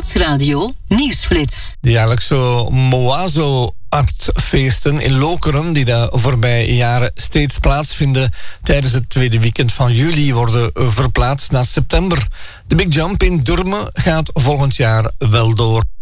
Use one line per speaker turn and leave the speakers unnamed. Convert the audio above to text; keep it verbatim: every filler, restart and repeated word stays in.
Stadsradio Nieuwsflits.
De jaarlijkse Moazo Artfeesten in Lokeren, die de voorbije jaren steeds plaatsvinden tijdens het tweede weekend van juli, worden verplaatst naar september. De Big Jump in Durme gaat volgend jaar wel door.